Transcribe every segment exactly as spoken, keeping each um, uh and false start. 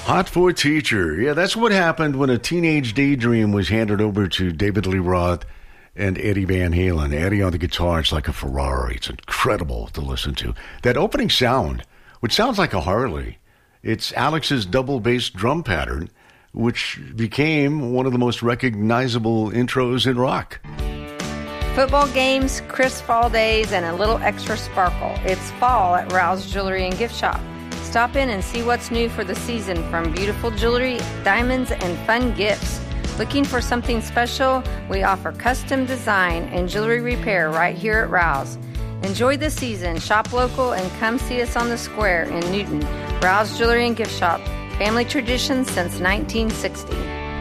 Hot for Teacher. Yeah, that's what happened when A Teenage Daydream was handed over to David Lee Roth and Eddie Van Halen. Eddie on the guitar, it's like a Ferrari. It's incredible to listen to. That opening sound, which sounds like a Harley, it's Alex's double bass drum pattern, which became one of the most recognizable intros in rock. Football games, crisp fall days, and a little extra sparkle. It's fall at Rouse Jewelry and Gift Shop. Stop in and see what's new for the season, from beautiful jewelry, diamonds, and fun gifts. Looking for something special? We offer custom design and jewelry repair right here at Rouse. Enjoy the season, shop local, and come see us on the square in Newton. Rouse Jewelry and Gift Shop, family tradition since nineteen sixty.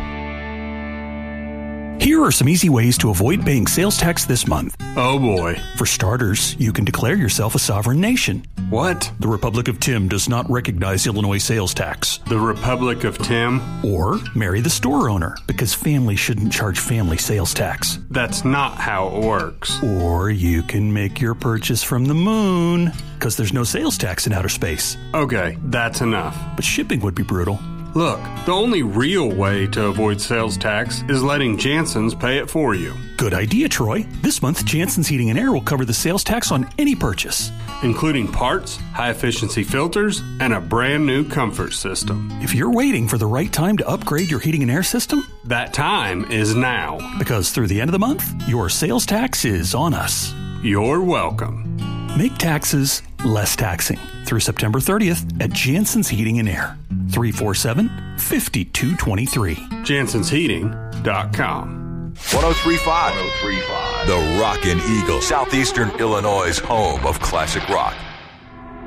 Here are some easy ways to avoid paying sales tax this month. Oh boy. For starters, you can declare yourself a sovereign nation. What? The Republic of Tim does not recognize Illinois sales tax. The Republic of Tim? Or marry the store owner, because family shouldn't charge family sales tax. That's not how it works. Or you can make your purchase from the moon, because there's no sales tax in outer space. Okay, that's enough. But shipping would be brutal. Look, the only real way to avoid sales tax is letting Jansen's pay it for you. Good idea, Troy. This month, Jansen's Heating and Air will cover the sales tax on any purchase, including parts, high-efficiency filters, and a brand new comfort system. If you're waiting for the right time to upgrade your heating and air system, that time is now. Because through the end of the month, your sales tax is on us. You're welcome. Make taxes less taxing through September thirtieth at Jansen's Heating and Air. three four seven, five two two three. Jansons Heating dot com. one oh three point five. The Rockin' Eagle, Southeastern Illinois' home of classic rock.